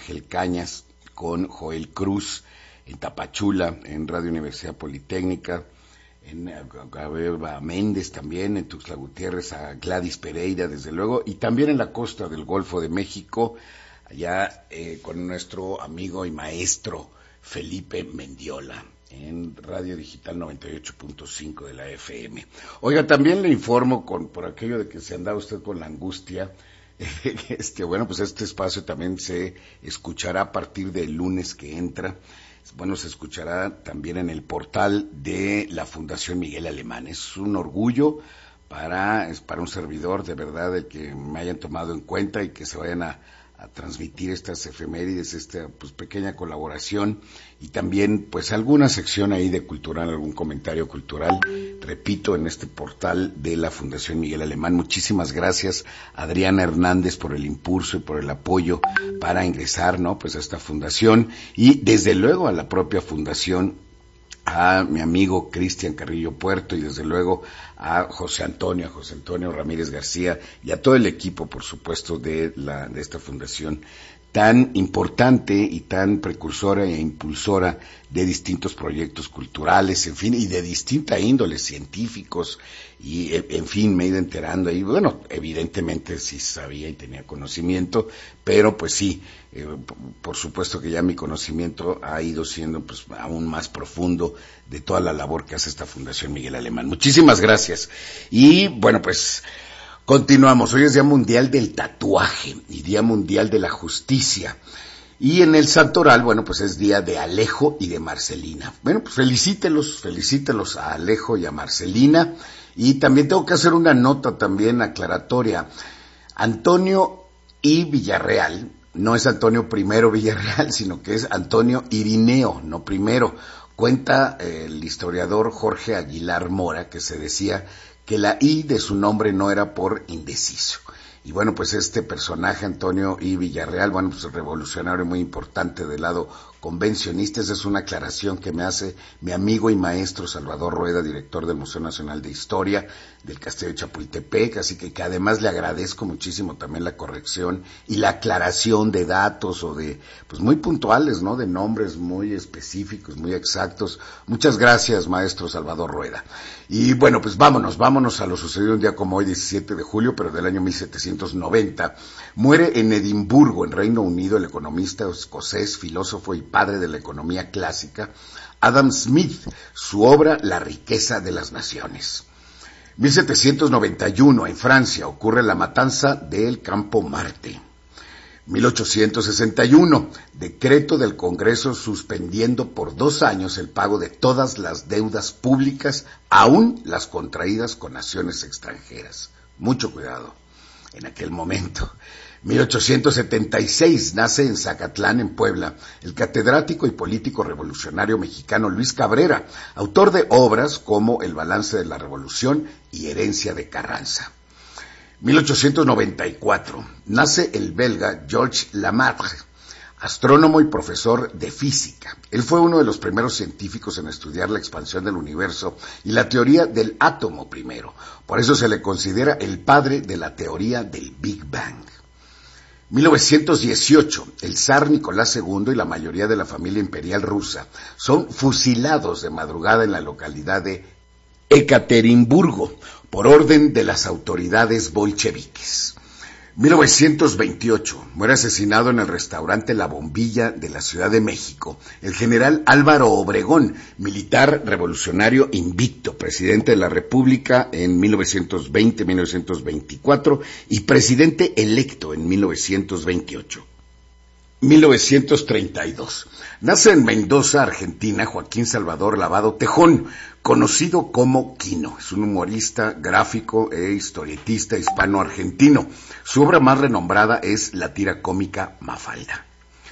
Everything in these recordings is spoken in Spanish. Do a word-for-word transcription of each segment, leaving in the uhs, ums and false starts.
Ángel Cañas, con Joel Cruz, en Tapachula, en Radio Universidad Politécnica, en a Méndez también, en Tuxtla Gutiérrez, a Gladys Pereira, desde luego, y también en la costa del Golfo de México, allá eh, con nuestro amigo y maestro Felipe Mendiola, en Radio Digital noventa y ocho punto cinco de la F M. Oiga, también le informo, con por aquello de que se andaba usted con la angustia, eh, este, bueno, pues este espacio también se escuchará a partir del lunes que entra. Bueno, se escuchará también en el portal de la Fundación Miguel Alemán. Es un orgullo para, es para un servidor, de verdad, el que me hayan tomado en cuenta y que se vayan a, a transmitir estas efemérides, esta pues pequeña colaboración y también pues alguna sección ahí de cultural, algún comentario cultural, repito, en este portal de la Fundación Miguel Alemán. Muchísimas gracias, Adriana Hernández, por el impulso y por el apoyo para ingresar, ¿no?, pues a esta fundación, y desde luego a la propia fundación, a mi amigo Cristian Carrillo Puerto, y desde luego a José Antonio, a José Antonio Ramírez García, y a todo el equipo, por supuesto, de la de esta fundación tan importante y tan precursora e impulsora de distintos proyectos culturales, en fin, y de distinta índole, científicos, y en fin, me he ido enterando ahí, bueno, evidentemente sí sabía y tenía conocimiento, pero pues sí, eh, por supuesto que ya mi conocimiento ha ido siendo pues aún más profundo de toda la labor que hace esta Fundación Miguel Alemán. Muchísimas gracias. Y bueno, pues continuamos. Hoy es Día Mundial del Tatuaje y Día Mundial de la Justicia. Y en el Santoral, bueno, pues es día de Alejo y de Marcelina. Bueno, pues felicítelos, felicítelos a Alejo y a Marcelina. Y también tengo que hacer una nota también aclaratoria. Antonio I. Villarreal, no es Antonio Primero Villarreal, sino que es Antonio Irineo, no primero. Cuenta eh, el historiador Jorge Aguilar Mora, que se decía que la I de su nombre no era por indeciso. Y bueno, pues este personaje, Antonio I. Villarreal, bueno, pues revolucionario muy importante del lado convencionista. Esa es una aclaración que me hace mi amigo y maestro Salvador Rueda, director del Museo Nacional de Historia del Castillo de Chapultepec, así que, que además le agradezco muchísimo también la corrección y la aclaración de datos o de, pues muy puntuales, ¿no?, de nombres muy específicos, muy exactos. Muchas gracias, maestro Salvador Rueda. Y bueno, pues vámonos, vámonos a lo sucedido un día como hoy, diecisiete de julio, pero del año mil setecientos noventa. Muere en Edimburgo, en Reino Unido, el economista escocés, filósofo y padre de la economía clásica, Adam Smith, su obra La riqueza de las naciones. mil setecientos noventa y uno, en Francia, ocurre la matanza del Campo Marte. mil ochocientos sesenta y uno, decreto del Congreso suspendiendo por dos años el pago de todas las deudas públicas, aún las contraídas con naciones extranjeras. Mucho cuidado en aquel momento. mil ochocientos setenta y seis, nace en Zacatlán, en Puebla, el catedrático y político revolucionario mexicano Luis Cabrera, autor de obras como El balance de la revolución y Herencia de Carranza. mil ochocientos noventa y cuatro, nace el belga Georges Lamaitre, astrónomo y profesor de física. Él fue uno de los primeros científicos en estudiar la expansión del universo y la teoría del átomo primero. Por eso se le considera el padre de la teoría del Big Bang. mil novecientos dieciocho, el zar Nicolás segundo y la mayoría de la familia imperial rusa son fusilados de madrugada en la localidad de Ekaterimburgo por orden de las autoridades bolcheviques. mil novecientos veintiocho, muere asesinado en el restaurante La Bombilla de la Ciudad de México el general Álvaro Obregón, militar revolucionario invicto, presidente de la República en mil novecientos veinte a mil novecientos veinticuatro y presidente electo en mil novecientos veintiocho. mil novecientos treinta y dos. Nace en Mendoza, Argentina, Joaquín Salvador Lavado Tejón, conocido como Quino. Es un humorista, gráfico e historietista hispano-argentino. Su obra más renombrada es la tira cómica Mafalda.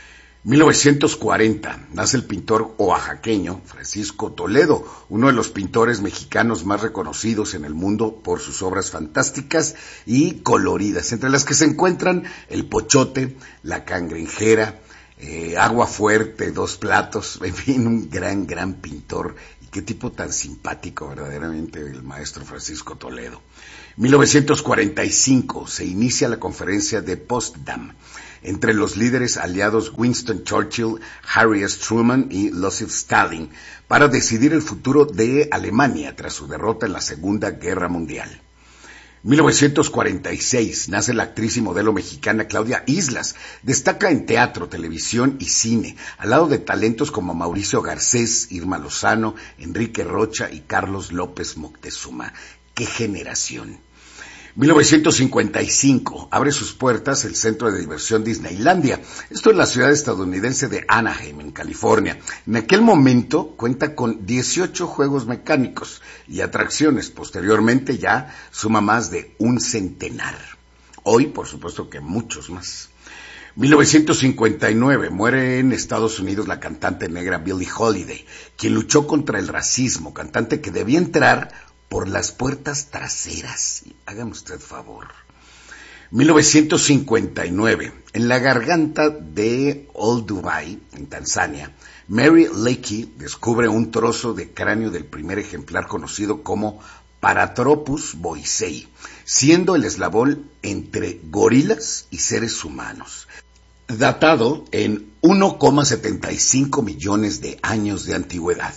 mil novecientos cuarenta, nace el pintor oaxaqueño Francisco Toledo, uno de los pintores mexicanos más reconocidos en el mundo por sus obras fantásticas y coloridas, entre las que se encuentran El Pochote, La Cangrejera, eh, Agua Fuerte, Dos Platos, en fin, un gran, gran pintor y Qué tipo tan simpático, verdaderamente, el maestro Francisco Toledo. mil novecientos cuarenta y cinco se inicia la conferencia de Potsdam entre los líderes aliados Winston Churchill, Harry S. Truman y Joseph Stalin para decidir el futuro de Alemania tras su derrota en la Segunda Guerra Mundial. mil novecientos cuarenta y seis nace la actriz y modelo mexicana Claudia Islas. Destaca en teatro, televisión y cine, al lado de talentos como Mauricio Garcés, Irma Lozano, Enrique Rocha y Carlos López Moctezuma. ¡Qué generación! mil novecientos cincuenta y cinco abre sus puertas el centro de diversión Disneylandia. Esto en la ciudad estadounidense de Anaheim, en California. En aquel momento cuenta con dieciocho juegos mecánicos y atracciones. Posteriormente ya suma más de un centenar. Hoy, por supuesto que muchos más. mil novecientos cincuenta y nueve muere en Estados Unidos la cantante negra Billie Holiday, quien luchó contra el racismo, cantante que debía entrar por las puertas traseras. Hágame usted favor. mil novecientos cincuenta y nueve, en la garganta de Old Dubai, en Tanzania, Mary Leakey descubre un trozo de cráneo del primer ejemplar conocido como Paranthropus boisei, siendo el eslabón entre gorilas y seres humanos, datado en uno coma setenta y cinco millones de años de antigüedad.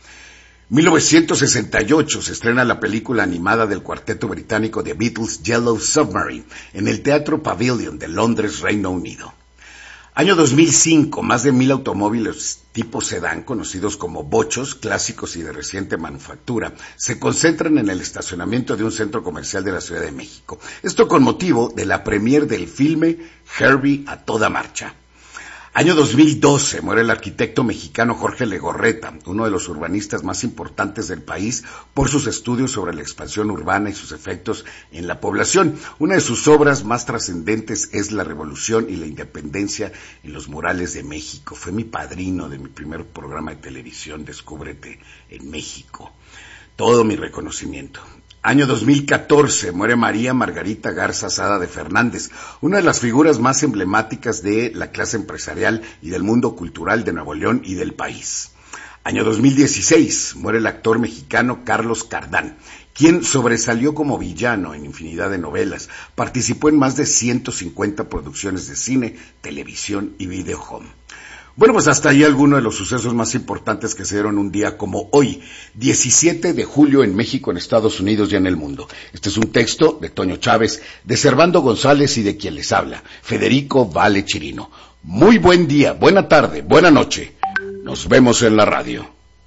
mil novecientos sesenta y ocho se estrena la película animada del cuarteto británico The Beatles, Yellow Submarine, en el Teatro Pavilion de Londres, Reino Unido. Año dos mil cinco, más de mil automóviles tipo sedán, conocidos como bochos, clásicos y de reciente manufactura, se concentran en el estacionamiento de un centro comercial de la Ciudad de México. Esto con motivo de la premier del filme Herbie a toda marcha. Año dos mil doce, muere el arquitecto mexicano Jorge Legorreta, uno de los urbanistas más importantes del país por sus estudios sobre la expansión urbana y sus efectos en la población. Una de sus obras más trascendentes es La Revolución y la Independencia en los murales de México. Fue mi padrino de mi primer programa de televisión, Descúbrete en México. Todo mi reconocimiento. Año dos mil catorce, muere María Margarita Garza Sada de Fernández, una de las figuras más emblemáticas de la clase empresarial y del mundo cultural de Nuevo León y del país. Año dos mil dieciséis, muere el actor mexicano Carlos Cardán, quien sobresalió como villano en infinidad de novelas, participó en más de ciento cincuenta producciones de cine, televisión y video home. Bueno, pues hasta ahí algunos de los sucesos más importantes que se dieron un día como hoy, diecisiete de julio en México, en Estados Unidos y en el mundo. Este es un texto de Toño Chávez, de Servando González y de quien les habla, Federico Vale Chirino. Muy buen día, buena tarde, buena noche. Nos vemos en la radio.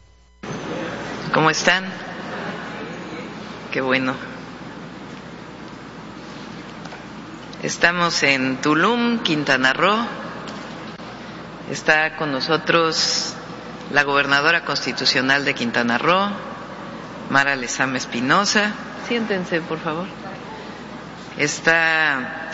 ¿Cómo están? Qué bueno. Estamos en Tulum, Quintana Roo. Está con nosotros la gobernadora constitucional de Quintana Roo, Mara Lezama Espinosa. Siéntense, por favor. Está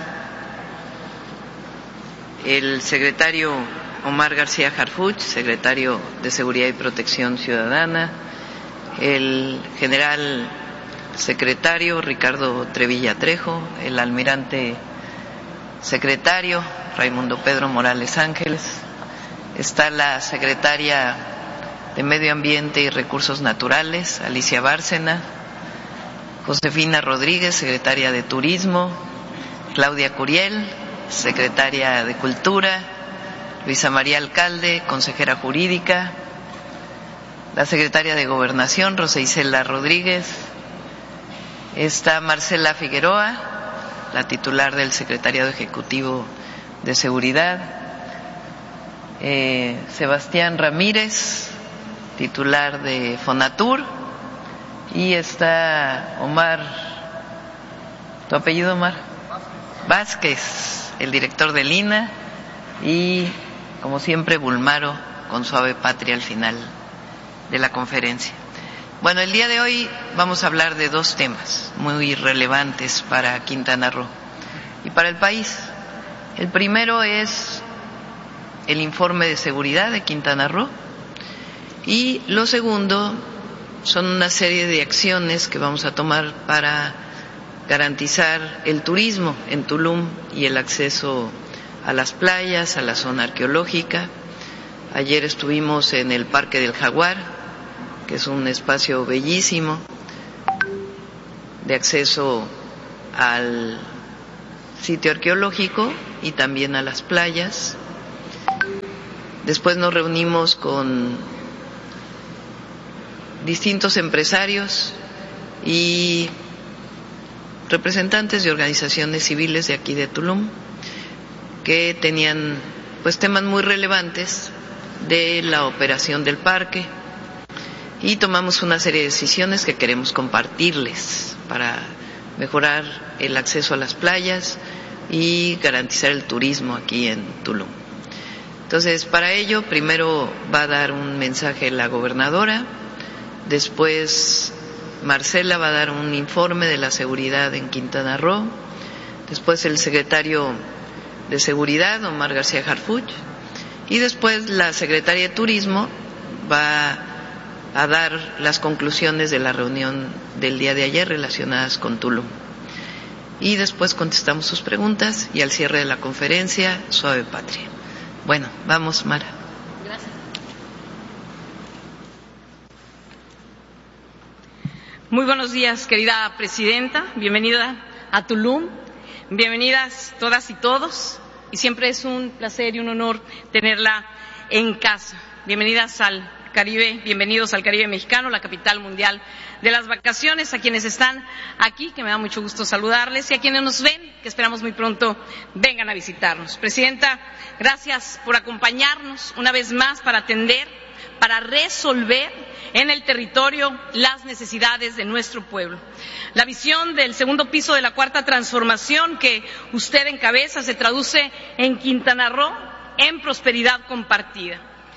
el secretario Omar García Harfuch, secretario de Seguridad y Protección Ciudadana, el general secretario Ricardo Trevilla Trejo, el almirante secretario Raimundo Pedro Morales Ángeles. Está la secretaria de Medio Ambiente y Recursos Naturales, Alicia Bárcena, Josefina Rodríguez, secretaria de Turismo, Claudia Curiel, secretaria de Cultura, Luisa María Alcalde, consejera jurídica, la secretaria de Gobernación, Rosa Isela Rodríguez, está Marcela Figueroa, la titular del Secretariado Ejecutivo de Seguridad, Eh, Sebastián Ramírez, titular de Fonatur, y está Omar, ¿tu apellido, Omar? Vázquez, el director del I N A, y como siempre Bulmaro con Suave Patria al final de la conferencia. Bueno, el día de hoy vamos a hablar de dos temas muy relevantes para Quintana Roo y para el país. El primero es el informe de seguridad de Quintana Roo y lo segundo son una serie de acciones que vamos a tomar para garantizar el turismo en Tulum y el acceso a las playas, a la zona arqueológica. Ayer estuvimos en el Parque del Jaguar que es un espacio bellísimo de acceso al sitio arqueológico y también a las playas. Después nos reunimos con distintos empresarios y representantes de organizaciones civiles de aquí de Tulum que tenían pues temas muy relevantes de la operación del parque, y tomamos una serie de decisiones que queremos compartirles para mejorar el acceso a las playas y garantizar el turismo aquí en Tulum. Entonces, para ello, primero va a dar un mensaje la gobernadora, después Marcela va a dar un informe de la seguridad en Quintana Roo, después el secretario de Seguridad, Omar García Harfuch, y después la secretaria de Turismo va a dar las conclusiones de la reunión del día de ayer relacionadas con Tulum. Y después contestamos sus preguntas y al cierre de la conferencia, Suave Patria. Bueno, vamos, Mara. Gracias. Muy buenos días, querida presidenta. Bienvenida a Tulum. Bienvenidas todas y todos. Y siempre es un placer y un honor tenerla en casa. Bienvenidas al Caribe, bienvenidos al Caribe mexicano, la capital mundial de las vacaciones, a quienes están aquí, que me da mucho gusto saludarles, y a quienes nos ven, que esperamos muy pronto vengan a visitarnos. Presidenta, gracias por acompañarnos una vez más para atender, para resolver en el territorio las necesidades de nuestro pueblo. La visión del segundo piso de la Cuarta Transformación que usted encabeza se traduce en Quintana Roo en prosperidad compartida.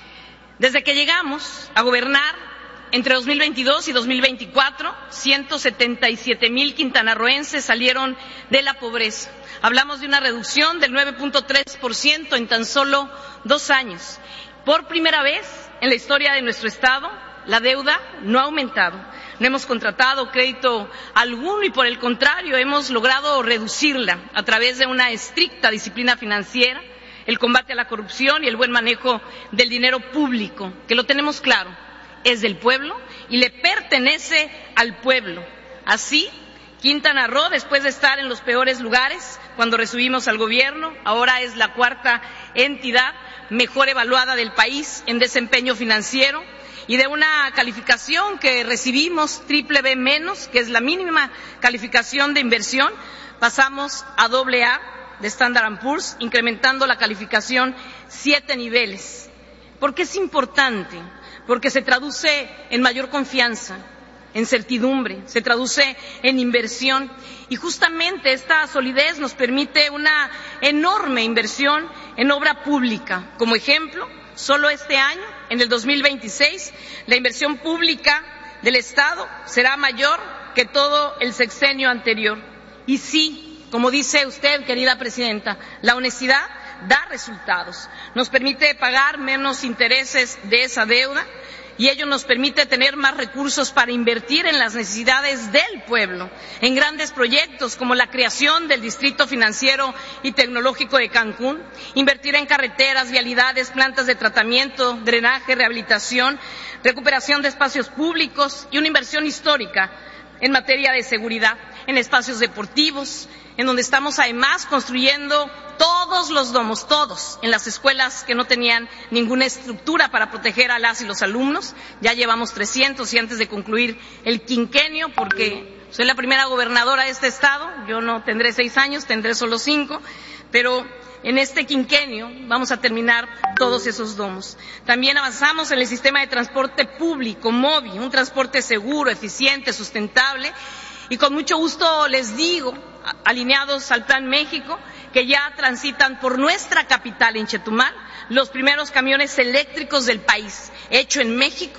Desde que llegamos a gobernar entre dos mil veintidós y dos mil veinticuatro, ciento setenta y siete mil quintanarroenses salieron de la pobreza. Hablamos de una reducción del nueve punto tres por ciento en tan solo dos años. Por primera vez en la historia de nuestro Estado, la deuda no ha aumentado. No hemos contratado crédito alguno y, por el contrario, hemos logrado reducirla a través de una estricta disciplina financiera, el combate a la corrupción y el buen manejo del dinero público, que lo tenemos claro, es del pueblo y le pertenece al pueblo. Así, Quintana Roo, después de estar en los peores lugares cuando recibimos al gobierno, ahora es la cuarta entidad mejor evaluada del país en desempeño financiero, y de una calificación que recibimos triple B menos, que es la mínima calificación de inversión, pasamos a doble A de Standard and Poor's, incrementando la calificación siete niveles. ¿Por qué es importante? Porque se traduce en mayor confianza, en certidumbre, se traduce en inversión, y justamente esta solidez nos permite una enorme inversión en obra pública. Como ejemplo, solo este año, en el dos mil veintiséis, la inversión pública del Estado será mayor que todo el sexenio anterior. Y sí, como dice usted, querida presidenta, la honestidad da resultados. Nos permite pagar menos intereses de esa deuda, y ello nos permite tener más recursos para invertir en las necesidades del pueblo, en grandes proyectos como la creación del Distrito Financiero y Tecnológico de Cancún, invertir en carreteras, vialidades, plantas de tratamiento, drenaje, rehabilitación, recuperación de espacios públicos y una inversión histórica en materia de seguridad, en espacios deportivos, en donde estamos además construyendo todos los domos, todos, en las escuelas que no tenían ninguna estructura para proteger a las y los alumnos. Ya llevamos trescientos, y antes de concluir el quinquenio, porque soy la primera gobernadora de este estado, yo no tendré seis años, tendré solo cinco, pero en este quinquenio vamos a terminar todos esos domos. También avanzamos en el sistema de transporte público, móvil, un transporte seguro, eficiente, sustentable, y con mucho gusto les digo, alineados al Plan México, que ya transitan por nuestra capital, en Chetumal, los primeros camiones eléctricos del país, hecho en México.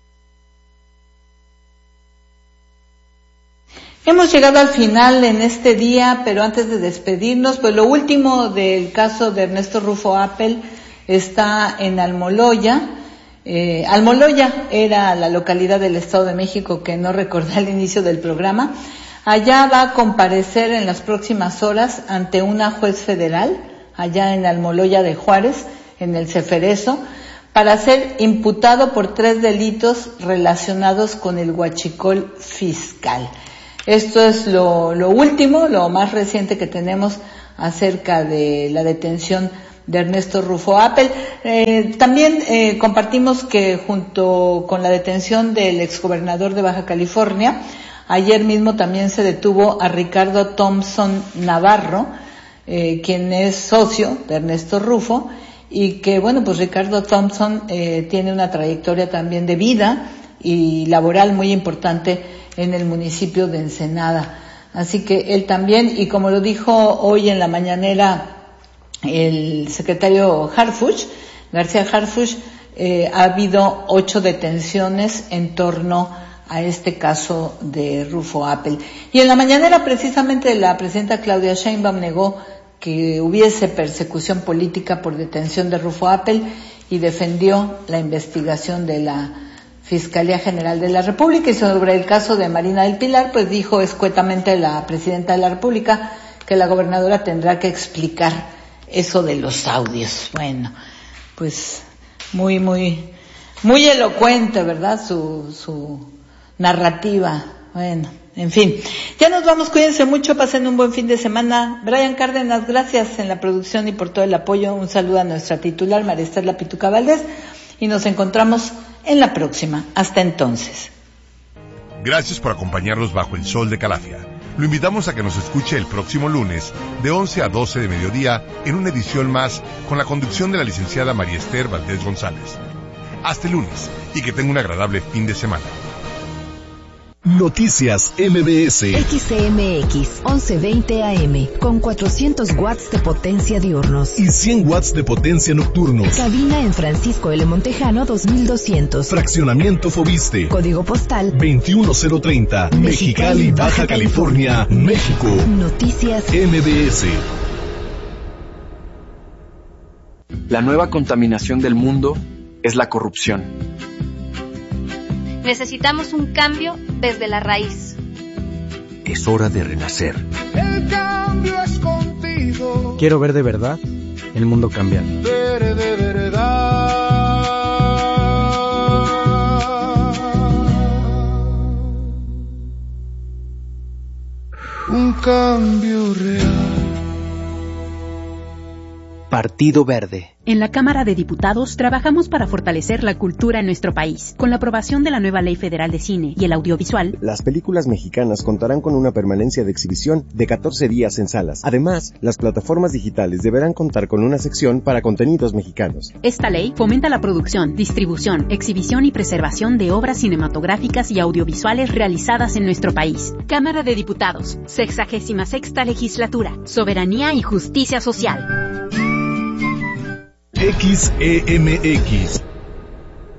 Hemos llegado al final en este día, pero antes de despedirnos, pues lo último del caso de Ernesto Rufo Appel está en Almoloya. Eh, Almoloya era la localidad del Estado de México que no recordé al inicio del programa. Allá va a comparecer en las próximas horas ante una juez federal, allá en Almoloya de Juárez, en el Ceferezo, para ser imputado por tres delitos relacionados con el huachicol fiscal. Esto es lo, lo último, lo más reciente que tenemos acerca de la detención de Ernesto Rufo Appel. Eh, también eh, compartimos que junto con la detención del exgobernador de Baja California, ayer mismo también se detuvo a Ricardo Thompson Navarro, eh, quien es socio de Ernesto Rufo, y que, bueno, pues Ricardo Thompson eh, tiene una trayectoria también de vida y laboral muy importante en el municipio de Ensenada. Así que él también, y como lo dijo hoy en la mañanera el secretario Harfuch, García Harfuch, eh, ha habido ocho detenciones en torno a este caso de Rufo Appel. Y en la mañanera precisamente la presidenta Claudia Sheinbaum negó que hubiese persecución política por detención de Rufo Appel y defendió la investigación de la Fiscalía General de la República. Y sobre el caso de Marina del Pilar, pues dijo escuetamente la presidenta de la República que la gobernadora tendrá que explicar eso de los audios. Bueno, pues muy, muy, muy elocuente, ¿verdad? Su, su narrativa. Bueno, en fin. Ya nos vamos, cuídense mucho, pasen un buen fin de semana. Brian Cárdenas, gracias en la producción y por todo el apoyo. Un saludo a nuestra titular, María Estela Pituca Valdés, y nos encontramos en la próxima. Hasta entonces. Gracias por acompañarnos bajo el sol de Calafia. Lo invitamos a que nos escuche el próximo lunes de once a doce de mediodía en una edición más con la conducción de la licenciada María Esther Valdés González. Hasta el lunes y que tenga un agradable fin de semana. Noticias M B S. X C M X once veinte A M con cuatrocientos watts de potencia diurnos y cien watts de potencia nocturnos. Cabina en Francisco L. Montejano dos mil doscientos. Fraccionamiento Fobiste. Código postal veintiuno cero treinta. Mexicali, Baja California, México. Noticias M B S. La nueva contaminación del mundo es la corrupción. Necesitamos un cambio desde la raíz. Es hora de renacer. El cambio es contigo. Quiero ver de verdad el mundo cambiar. Ver de verdad. Un cambio real. Partido Verde. En la Cámara de Diputados trabajamos para fortalecer la cultura en nuestro país. Con la aprobación de la nueva Ley Federal de Cine y el Audiovisual, las películas mexicanas contarán con una permanencia de exhibición de catorce días en salas. Además, las plataformas digitales deberán contar con una sección para contenidos mexicanos. Esta ley fomenta la producción, distribución, exhibición y preservación de obras cinematográficas y audiovisuales realizadas en nuestro país. Cámara de Diputados, sexagésima sexta legislatura, soberanía y justicia social. X E M X